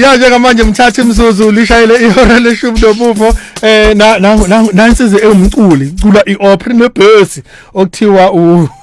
Ya njengamanje mthatha imzuzu lishayele ihora leshumi nobufo nansize ewumculi cula iopera nebhesi okuthiwa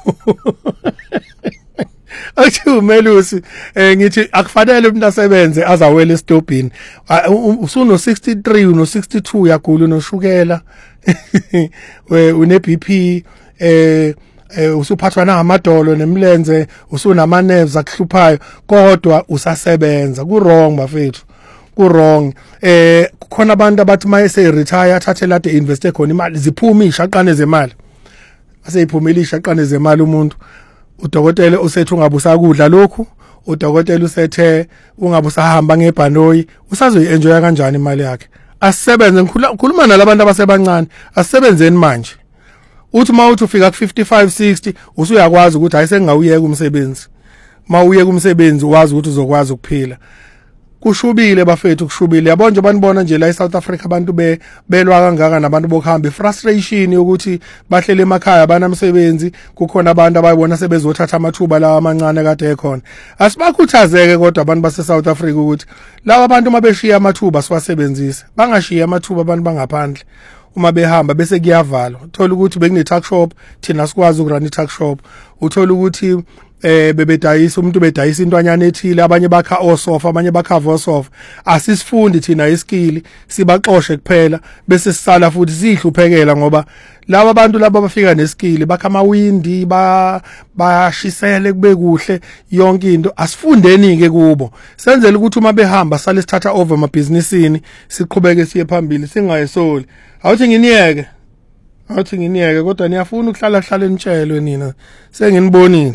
Athi uMelusi ngithi akufanele umuntu asebenze azawela esitobhini usuno 63 uno 62 uyagula unoshukela une BP usuphathwa namadolo nemlenze usunama nerves akuhluphayo kodwa usasebenza ku wrong bafethu ku wrong kukhona abantu abathi mayese retire athathe lade investe khona imali ziphuma ishaqane zemali aseyiphumelisha aqane zemali umuntu udokotela usethe ungabusakudla lokhu udokotela usethe ungabusahamba ngebhanoyi usazoyenjoya kanjani imali yakhe asebenze ngikhuluma nalabantu abasebancane asebenzeni manje uthi mawuthi ufika ku 55 60 usuyakwazi ukuthi ayisengawuyeka umsebenzi mawuyeka umsebenzi wazi ukuthi uzokwazi ukuphila kushubile bafethu kushubile yabona nje banibona nje la eSouth Africa abantu belwa kangaka nabantu bokuhamba frustration ukuthi bahlele emakhaya banamsebenzi kukhona abantu abayibona sebezothatha amathuba lawa amancane kade ekhona asibakhuthazeke kodwa abantu base South Africa ukuthi lawa abantu mabeshiya amathuba siwasebenzise bangashiya amathuba abantu bangaphandle uma behamba bese kuyavalwa uthola ukuthi bekune tuck shop thina sikwazi ukurun i-tuck shop uthola ukuthi bebedayisa umuntu bedayisa intwanyana ethile abanye bakha osofa abanye bakha osofa asisifundi thina iskill sibaxoshe kuphela bese sisala futhi sihluphekela ngoba laba abantu laba bafika neskill bakha amawindi bayashisele kube kuhle yonke into asifundeni ke kubo senzele ukuthi uma behamba sale sithatha over amabhizinisini siqhubeke siye phambili singayesoli awuthi nginiyeke kodwa niyafuna ukuhlala nitshelwe nina senginibonile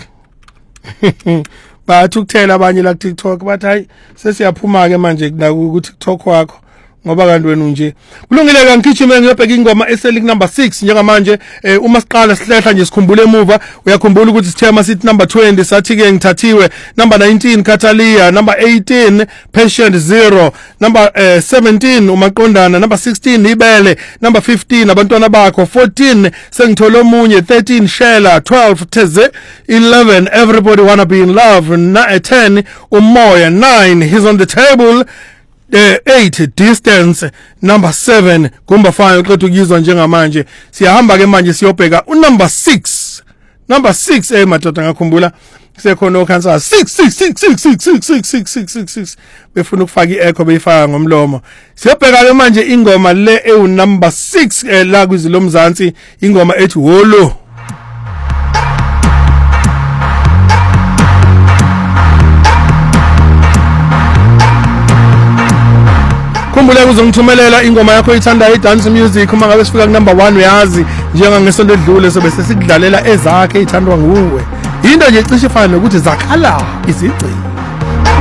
bathi ukuthela abanye la TikTok bathi hayi sesiyaphuma ke manje ku TikTok wakho ngoba kanti wena nje kulungile ke ngigijime ngiyobheka ingoma eseli number 6 njengamanje uma siqala sihlehla nje sikhumbule emuva uyakhumbula ukuthi sithema sithi number 20 sathi ke ngithathiwe number 19 Catalia number 18 Patient Zero number 17 umaqondana number 16 Ibele number 15 abantwana bakho 14 sengithola omunye 13 Shela 12 Teze 11 Everybody Wanna Be in Love 10 Umoya 9 He's on the Table 8 Distance number 7 kumba fana uqethe ukuyizwa njengamanje siyahamba ke manje siyobheka unumber 6 madoda ngakhumbula sekhona okhansa 6 befuna ukufaka i-echo beyifaka ngomlomo siyobheka ke manje ingoma le number 6 la kwizilo mzansi ingoma ethi wolo Khumbula uzongithumelela ingoma yakho ithandayo dance music uma ngabe sifika ku number 1 uyazi njenga ngesonto edlule sobe sesikudlalela ezakhe ithandwa nguwe into nje cishe ifana nokuthi zakhala izigcina